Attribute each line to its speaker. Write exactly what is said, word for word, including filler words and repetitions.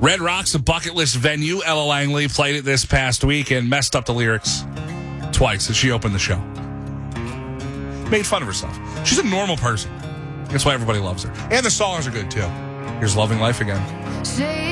Speaker 1: Red Rock's a bucket list venue. Ella Langley played it this past week and messed up the lyrics twice as she opened the show. Made fun of herself. She's a normal person. That's why everybody loves her. And the songs are good, too. Here's Loving Life Again.